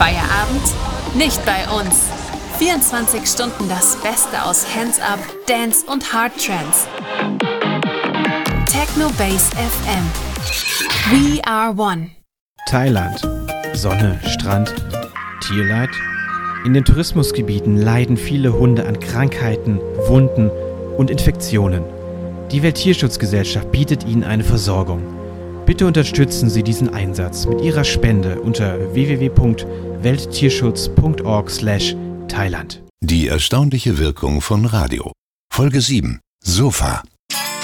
Feierabend? Nicht bei uns. 24 Stunden das Beste aus Hands Up, Dance und Hard Trance. Techno Base FM. We are one. Thailand. Sonne, Strand, Tierleid. In den Tourismusgebieten leiden viele Hunde an Krankheiten, Wunden und Infektionen. Die Welttierschutzgesellschaft bietet ihnen eine Versorgung. Bitte unterstützen Sie diesen Einsatz mit Ihrer Spende unter www.welttierschutz.org/Thailand. Die erstaunliche Wirkung von Radio. Folge 7. Sofa.